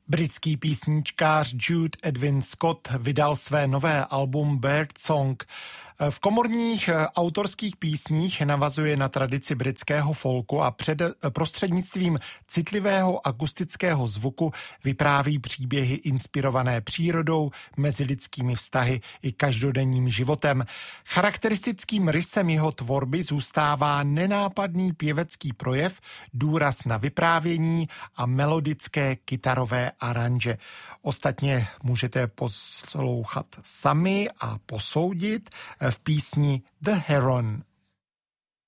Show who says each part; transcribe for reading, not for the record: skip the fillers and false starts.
Speaker 1: Britský písničkář Jude Edwin Scott vydal své nové album Birdsong. V komorních autorských písních navazuje na tradici britského folku a prostřednictvím citlivého akustického zvuku vypráví příběhy inspirované přírodou, mezilidskými vztahy i každodenním životem. Charakteristickým rysem jeho tvorby zůstává nenápadný pěvecký projev, důraz na vyprávění a melodické kytarové aranže. Ostatně můžete poslouchat sami a posoudit v písni The Heron.